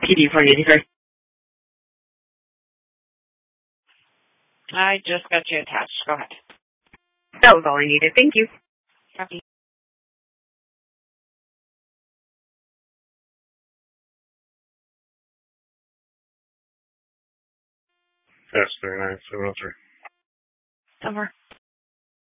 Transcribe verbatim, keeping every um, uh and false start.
P D four eighty-three. I just got you attached. Go ahead. That was all I needed. Thank you. Copy. That's thirty-nine, seven oh three. Over.